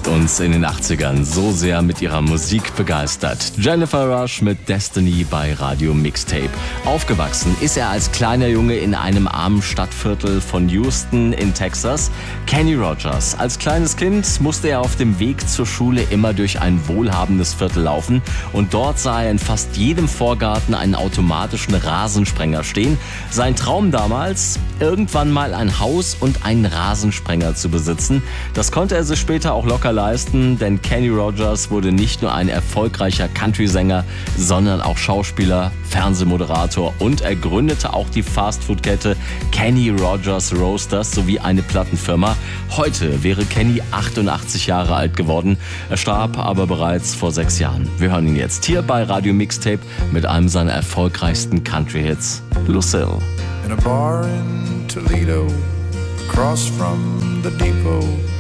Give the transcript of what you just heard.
uns in den 80ern so sehr mit ihrer Musik begeistert. Jennifer Rush mit Destiny bei Radio Mixtape. Aufgewachsen ist er als kleiner Junge in einem armen Stadtviertel von Houston in Texas. Kenny Rogers. Als kleines Kind musste er auf dem Weg zur Schule immer durch ein wohlhabendes Viertel laufen und dort sah er in fast jedem Vorgarten einen automatischen Rasensprenger stehen. Sein Traum damals, irgendwann mal ein Haus und einen Rasensprenger zu besitzen. Das konnte er sich später auch locker leisten, denn Kenny Rogers wurde nicht nur ein erfolgreicher Country-Sänger, sondern auch Schauspieler, Fernsehmoderator und er gründete auch die Fastfood-Kette Kenny Rogers Roasters sowie eine Plattenfirma. Heute wäre Kenny 88 Jahre alt geworden. Er starb aber bereits vor 6 Jahren. Wir hören ihn jetzt hier bei Radio Mixtape mit einem seiner erfolgreichsten Country-Hits, Lucille. In a bar in Toledo, across from the depot,